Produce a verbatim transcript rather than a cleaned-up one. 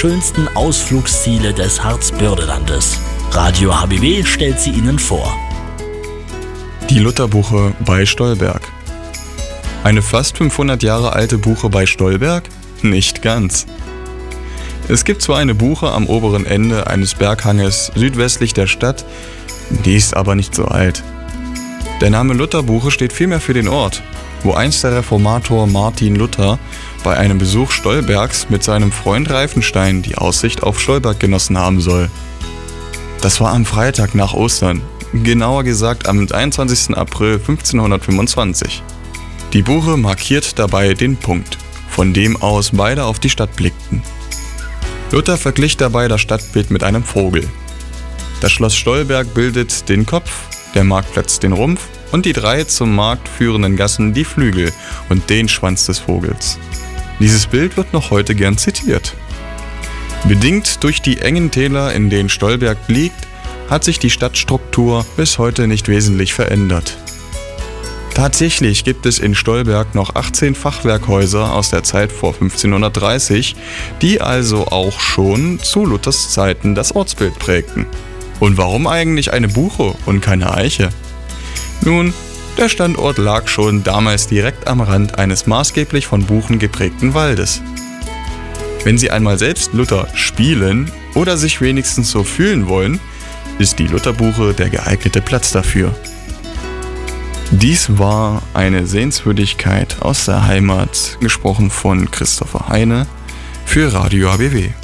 schönsten Ausflugsziele des Harzbördelandes. Radio H B W stellt sie Ihnen vor. Die Lutherbuche bei Stolberg. Eine fast fünfhundert Jahre alte Buche bei Stolberg? Nicht ganz. Es gibt zwar eine Buche am oberen Ende eines Berghanges südwestlich der Stadt, die ist aber nicht so alt. Der Name Lutherbuche steht vielmehr für den Ort, wo einst der Reformator Martin Luther bei einem Besuch Stolbergs mit seinem Freund Reifenstein die Aussicht auf Stolberg genossen haben soll. Das war am Freitag nach Ostern, genauer gesagt am einundzwanzigsten April fünfzehnhundertfünfundzwanzig. Die Buche markiert dabei den Punkt, von dem aus beide auf die Stadt blickten. Luther verglich dabei das Stadtbild mit einem Vogel. Das Schloss Stolberg bildet den Kopf, der Marktplatz den Rumpf und die drei zum Markt führenden Gassen die Flügel und den Schwanz des Vogels. Dieses Bild wird noch heute gern zitiert. Bedingt durch die engen Täler, in denen Stolberg liegt, hat sich die Stadtstruktur bis heute nicht wesentlich verändert. Tatsächlich gibt es in Stolberg noch achtzehn Fachwerkhäuser aus der Zeit vor fünfzehnhundertdreißig, die also auch schon zu Luthers Zeiten das Ortsbild prägten. Und warum eigentlich eine Buche und keine Eiche? Nun, der Standort lag schon damals direkt am Rand eines maßgeblich von Buchen geprägten Waldes. Wenn Sie einmal selbst Luther spielen oder sich wenigstens so fühlen wollen, ist die Lutherbuche der geeignete Platz dafür. Dies war eine Sehenswürdigkeit aus der Heimat, gesprochen von Christopher Heine für Radio H B W.